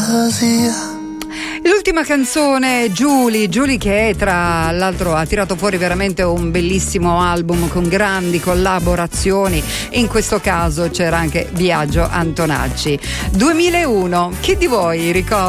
fantasia. L'ultima canzone, Julie che tra l'altro ha tirato fuori veramente un bellissimo album con grandi collaborazioni, in questo caso c'era anche Biagio Antonacci. 2001, chi di voi ricorda